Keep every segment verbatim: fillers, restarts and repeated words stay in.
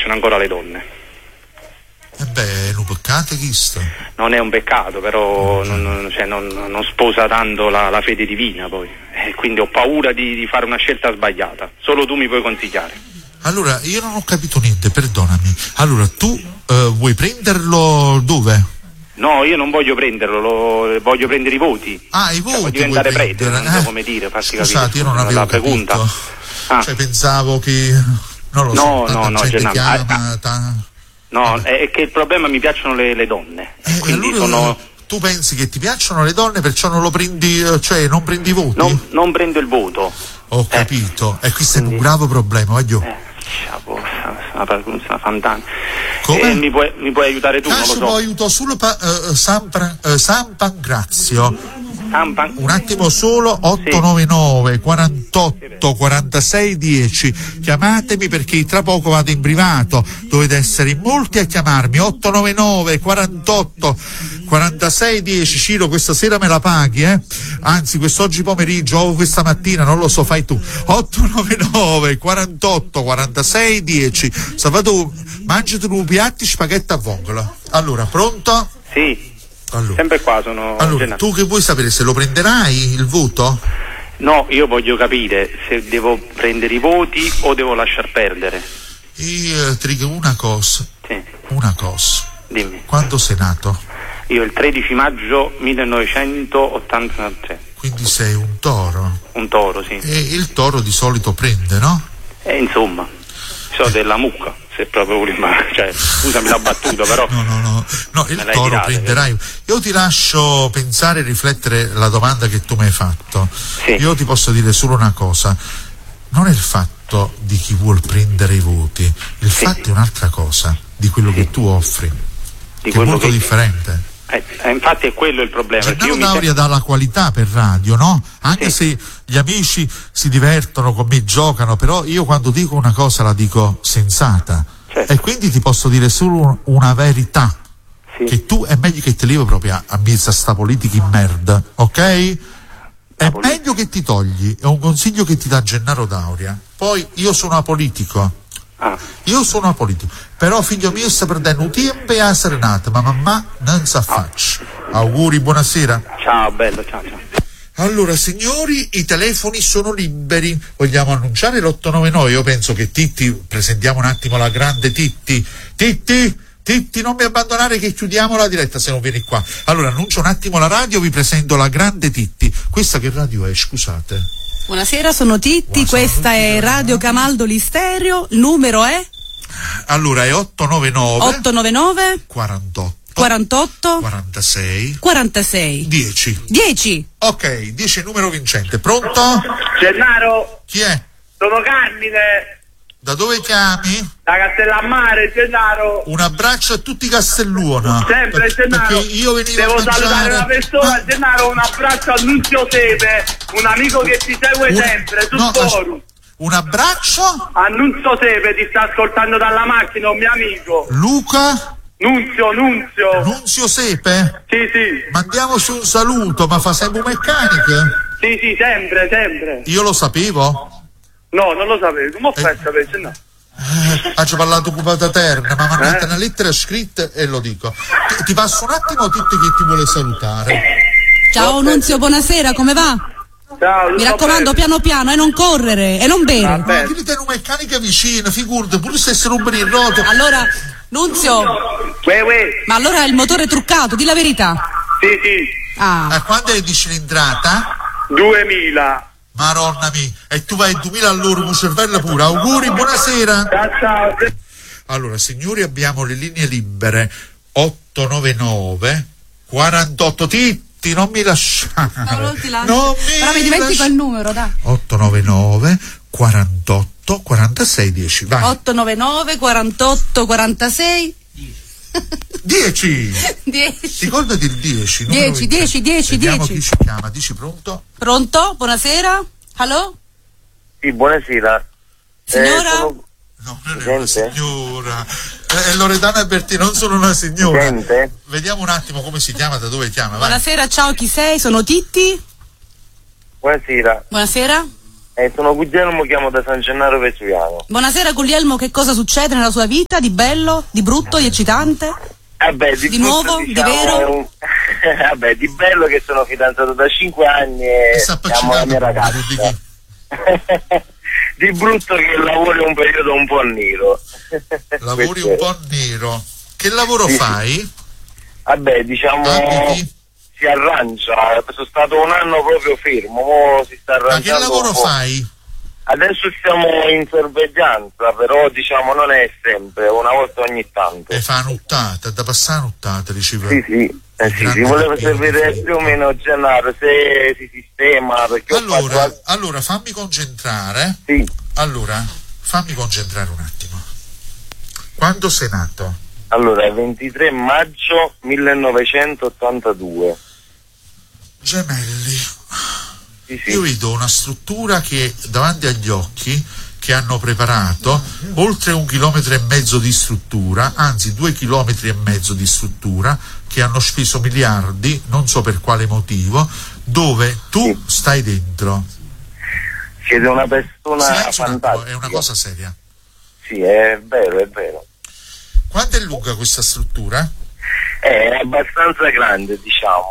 piacciono ancora le donne. E beh, è un peccato questo. Non è un peccato, però non, non, cioè, non, non sposa tanto la, la fede divina poi. E quindi ho paura di, di fare una scelta sbagliata. Solo tu mi puoi consigliare. Allora, io non ho capito niente, perdonami. Allora, tu uh, vuoi prenderlo dove? No, io non voglio prenderlo, lo, voglio prendere i voti. Ah, i voti. Cioè, voglio diventare prete, non so eh? come dire, farsi Scusate, capire. io non avevo la capito. pregunta. Ah. Cioè, pensavo che... Non lo no, so, no, no, gente Gennaro. chiama, Ah, ta... No, è, è che il problema mi piacciono le, le donne. Eh, quindi allora, sono... Tu pensi che ti piacciono le donne, perciò non lo prendi, cioè non prendi i voti? Non, non prendo il voto. Ho eh. capito, e questo quindi... è un grave problema, voglio. Eh. Una fantana. Come? Eh, mi, puoi, mi puoi aiutare tu? Caso non lo so. aiuto solo pa, uh, San, uh, San Pancrazio. San Pan... Un attimo solo. Otto nove nove quarantotto quarantasei dieci. Chiamatemi perché tra poco vado in privato, dovete essere in molti a chiamarmi. Otto nove nove quarantotto quarantasei dieci. Ciro, questa sera me la paghi, eh? Anzi, quest'oggi pomeriggio o questa mattina, non lo so, fai tu. Otto nove nove quarantotto quarantasei dieci. Salvatore, mangiati un piatti spaghetti a vongola. Allora, pronto? Sì. Allora. Sempre qua sono. Allora, tu che vuoi sapere, se lo prenderai il voto? No, io voglio capire se devo prendere i voti o devo lasciar perdere. Io ti dico una cosa. Sì. Una cosa. Dimmi. Quando sei nato? Io il tredici maggio millenovecentottantatré. Quindi sei un toro? Un toro, sì. E il toro di solito prende, no? E insomma, so eh. della mucca, se proprio prima, cioè, scusami la battuta, però. No, no, no, no, il toro tirata, prenderai. Che... Io ti lascio pensare e riflettere la domanda che tu mi hai fatto. Sì. Io ti posso dire solo una cosa. Non è il fatto di chi vuol prendere i voti, il sì. fatto è un'altra cosa, di quello sì. che tu offri, di che è molto che... differente. Eh, eh, infatti è quello il problema. Gennaro D'Auria dà la qualità per radio, no? Anche sì. se gli amici si divertono con me, giocano, però io quando dico una cosa la dico sensata. Certo. E quindi ti posso dire solo una verità. Sì. Che tu è meglio che ti levi proprio a, a mezza sta politica in merda, ok? È meglio che ti togli, è un consiglio che ti dà Gennaro D'Auria. Poi io sono apolitico. Ah. Io sono apolitico, però figlio mio sta perdendo un tempo e a serenata, ma mamma non sa faccia. Ah. Auguri, buonasera. Ciao, bello, ciao, ciao. Allora, signori, i telefoni sono liberi. Vogliamo annunciare l'otto nove nove? Io penso che Titti, presentiamo un attimo la grande Titti. Titti, Titti, non mi abbandonare che chiudiamo la diretta se non vieni qua. Allora, annuncio un attimo la radio, vi presento la grande Titti. Questa che radio è, scusate? Buonasera, sono Titti, Buonasera, questa tutti, è Radio Camaldoli Stereo, il numero è? Allora è otto nove nove otto nove nove quarantotto quarantotto quarantasei quarantasei dieci dieci. Ok, dieci numero vincente. Pronto? Gennaro. Chi è? Sono Carmine. Da dove chiami? Da Castellammare, Gennaro. Un abbraccio a tutti i Castelluona. Sempre, per, Gennaro. Io venivo Devo a mangiare... salutare una persona, Ma... Gennaro, un abbraccio a Nunzio Sepe, un amico che ti segue un... sempre sul no, forum. Un abbraccio? A Nunzio Sepe, ti sta ascoltando dalla macchina, un mio amico. Luca? Nunzio, Nunzio. Nunzio Sepe? Sì, sì. Mandiamoci un saluto, ma fa sempre meccaniche? Sì, sì, sempre, sempre. Io lo sapevo? No, non lo sapevo. Come ho fatto a sapere, no? Eh, ho parlato con Pata Terna, ma mandate eh? una lettera scritta e lo dico. Ti, ti passo un attimo tutti che ti vuole salutare. Ciao Nunzio, buonasera, come va? Ciao, mi raccomando, bene. piano piano e non correre e non bere. Ma chi te una meccanica vicina, figurati, pure se si rubbano il roto. Allora, Nunzio, uè, uè. ma allora è il motore truccato, di la verità. Sì, sì. Ah. A quando è di cilindrata? duemila. Maronna mia, e tu vai duemila all'ora, un cervello pure. Auguri, buonasera. Ciao. Allora, signori, abbiamo le linee libere. otto nove nove quarantotto Titti, non mi lasciare. No, non ti lascio. Non mi Però mi dimentico lasci... il numero, dai. otto nove nove quarantotto quarantasei dieci, vai. otto nove nove quarantotto quarantasei dieci. dieci. Ricordati il dieci. dieci, dieci, dieci, Vediamo dieci. chi ci chiama. Dici pronto? Pronto? Buonasera? Allo? Sì, buonasera. Signora? Eh, sono... No, non è una signora. È Loredana Bertini, non sono una signora. Sente? Vediamo un attimo come si chiama, da dove chiama. Vai. Buonasera, ciao, chi sei? Sono Titti. Buonasera. Buonasera. Eh, sono Guglielmo, chiamo da San Gennaro Vesuviano. Buonasera Guglielmo, che cosa succede nella sua vita? Di bello, di brutto, di eccitante? Vabbè, di, di brutto, nuovo, diciamo, di vero? Un... Vabbè, di bello che sono fidanzato da cinque anni e amo la mia ragazza. Di brutto che lavori un periodo un po' nero. Lavori un po' nero. Che lavoro sì, fai? Sì. Vabbè, diciamo Abiti? Si arrangia, sono stato un anno proprio fermo, mo si sta arrangiando. Ma che lavoro fai? Adesso siamo in sorveglianza, però diciamo non è sempre, una volta ogni tanto. E fa nuttata, da passare nuttata, diceva. Sì, sì, eh, sì, si voleva sapere più o meno Gennaro se si sistema, perché allora, ho fatto... allora fammi concentrare. Sì. Allora, fammi concentrare un attimo. Quando sei nato? Allora, ventitré maggio millenovecentottantadue. Gemelli. Sì, sì. Io vedo una struttura che davanti agli occhi, che hanno preparato oltre un chilometro e mezzo di struttura, anzi due chilometri e mezzo di struttura, che hanno speso miliardi, non so per quale motivo, dove tu sì. stai dentro. Siete una persona Silenzio, fantastica. È una cosa seria. Sì, è vero, è vero. Quanto è lunga questa struttura? È abbastanza grande, diciamo.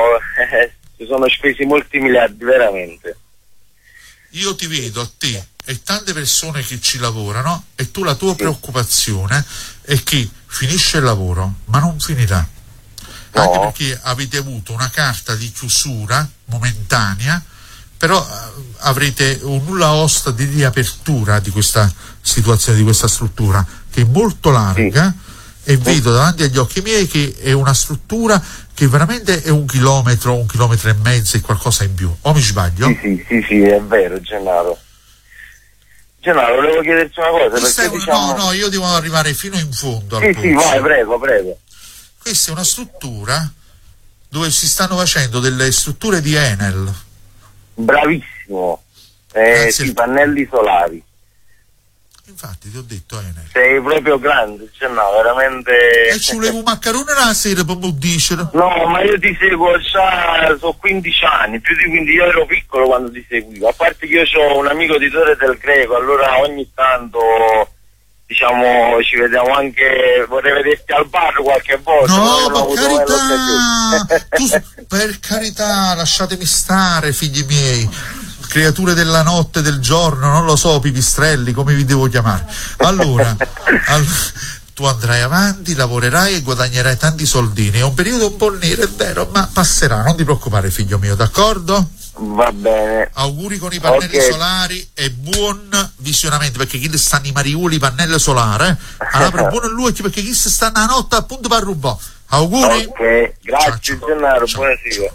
Si sono spesi molti miliardi, veramente. Io ti vedo a te e tante persone che ci lavorano, e tu la tua sì. preoccupazione è che finisce il lavoro, ma non finirà. No. Anche perché avete avuto una carta di chiusura momentanea, però uh, avrete un nulla osta di riapertura di questa situazione, di questa struttura, che è molto larga, sì. e vedo davanti agli occhi miei che è una struttura che veramente è un chilometro, un chilometro e mezzo e qualcosa in più. O mi sbaglio? Sì, sì, sì, sì, è vero, Gennaro. Gennaro, volevo chiederti una cosa. Perché, un... diciamo... No, no, io devo arrivare fino in fondo. Sì, sì, vai, prego, prego. Questa è una struttura dove si stanno facendo delle strutture di Enel. Bravissimo. Eh, sì, pannelli solari. Infatti ti ho detto Enel. Sei proprio grande, cioè no, veramente. E ci volevo un maccherone la sera per dicere. No, ma io ti seguo già, sono quindici anni, più di quindici, io ero piccolo quando ti seguivo. A parte che io ho un amico di Torre del Greco, allora ogni tanto diciamo ci vediamo anche, vorrei vederti al bar qualche volta. No, per carità, tu, per carità, lasciatemi stare, figli miei. Creature della notte e del giorno, non lo so, pipistrelli, come vi devo chiamare. Allora, all- tu andrai avanti, lavorerai e guadagnerai tanti soldini. È un periodo un po' nero, è vero, ma passerà, non ti preoccupare, figlio mio, d'accordo? Va bene. Auguri con i pannelli okay. solari e buon visionamento, perché chi stanno i mariuli, pannelli solari, allora buono lui, perché chi stanno a notte appunto per rubare. Auguri. Ok, grazie Gennaro, buonasera.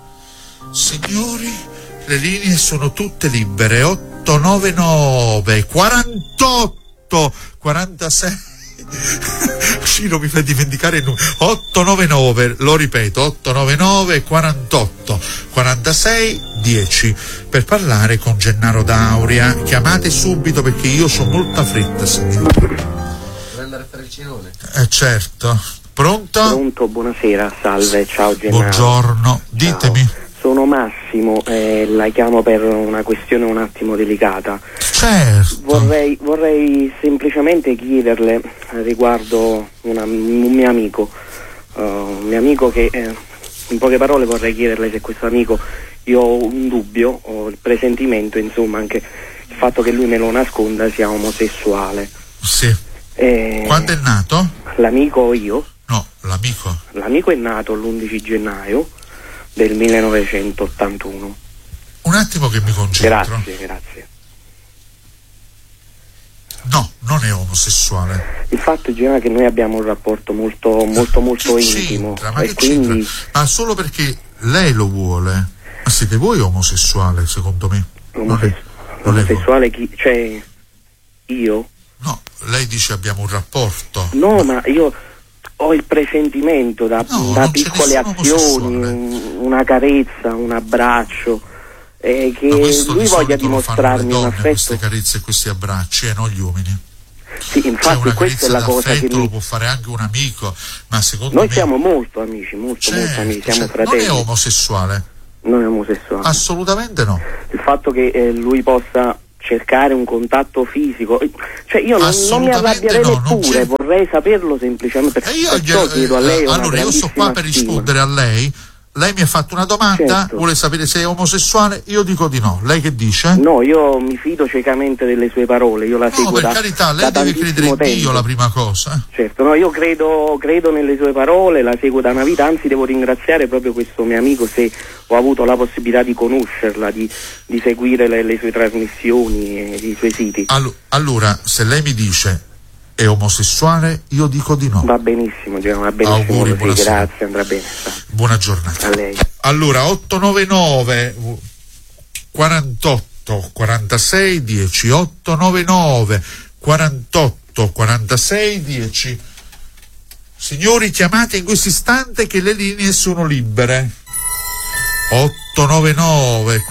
Signori, le linee sono tutte libere. Otto nove nove quarantotto quarantasei Ciro mi fa dimenticare il numero. Otto nove nove, lo ripeto, otto nove nove quarantotto quarantasei dieci, per parlare con Gennaro D'Auria. Chiamate subito perché io ho molta fretta, signore. Vuoi andare a fare il cenone? Eh certo. Pronto? Pronto, buonasera, salve, ciao Gennaro. Buongiorno, ditemi. Ciao. Sono Massimo, eh, la chiamo per una questione un attimo delicata. Certo. Vorrei, vorrei semplicemente chiederle riguardo una, un mio amico, uh, un mio amico che, eh, in poche parole vorrei chiederle se questo amico, io ho un dubbio, ho il presentimento, insomma, anche il fatto che lui me lo nasconda, sia omosessuale. Sì. Eh, Quando è nato? L'amico o io? No, l'amico. L'amico è nato l'undici gennaio del millenovecentottantuno. Un attimo che mi concentro. Grazie, grazie. No, non è omosessuale. Il fatto è che noi abbiamo un rapporto molto molto molto che intimo. C'entra? Ma e che quindi... c'entra? Ma solo perché lei lo vuole. Ma siete voi omosessuale, secondo me? Omoses- non è, non omosessuale chi? Cioè io? No, lei dice abbiamo un rapporto. No, ma io ho il presentimento da, no, da piccole azioni, un, una carezza, un abbraccio, eh, che lui voglia dimostrarmi un affetto. Queste carezze e questi abbracci, e eh, non gli uomini. Sì, infatti cioè, questa è la cosa che mi... lo può fare anche un amico, ma secondo noi me... siamo molto amici, molto certo, molto amici, siamo certo. fratelli. Non è omosessuale. Non è omosessuale. Assolutamente no. Il fatto che eh, lui possa cercare un contatto fisico, cioè io non, non mi arrabbierei no, neppure, vorrei saperlo semplicemente. E io perciò glielo- chiedo a lei una allora io sto qua per grandissima rispondere a lei. Lei mi ha fatto una domanda, Certo. vuole sapere se è omosessuale, io dico di no. Lei che dice? No, io mi fido ciecamente delle sue parole, io la No, seguo per da, carità, lei da deve tantissimo credere in tempo. Dio la prima cosa. eh. Certo, no, io credo, credo nelle sue parole, la seguo da una vita, anzi devo ringraziare proprio questo mio amico se ho avuto la possibilità di conoscerla, di, di seguire le, le sue trasmissioni e i suoi siti. Allo- allora, se lei mi dice è omosessuale, io dico di no. Va benissimo, Gino, va benissimo, Auguri, così, buonasera. grazie, andrà bene. Buona giornata. A lei. Allora, ottocentonovantanove quarantotto quarantasei dieci, ottocentonovantanove quarantotto quarantasei dieci. Signori, chiamate in questo istante che le linee sono libere. ottocentonovantanove